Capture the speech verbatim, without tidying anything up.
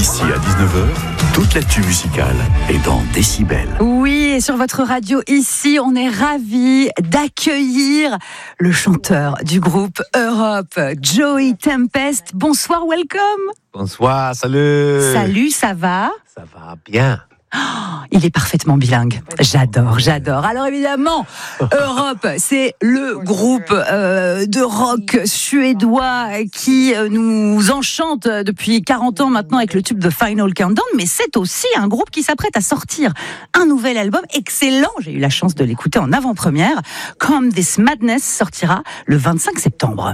Ici à dix-neuf heures, toute l'actu musicale est dans Décibel. Oui, et sur votre radio ici, on est ravis d'accueillir le chanteur du groupe Europe, Joey Tempest. Bonsoir, welcome. Bonsoir, salut. Salut, ça va ? Ça va bien. Oh, il est parfaitement bilingue. J'adore, j'adore. Alors évidemment, Europe, c'est le groupe euh, de rock suédois qui euh, nous enchante depuis quarante ans maintenant avec le tube de Final Countdown, mais c'est aussi un groupe qui s'apprête à sortir un nouvel album excellent. J'ai eu la chance de l'écouter en avant-première. Come This Madness sortira le vingt-cinq septembre.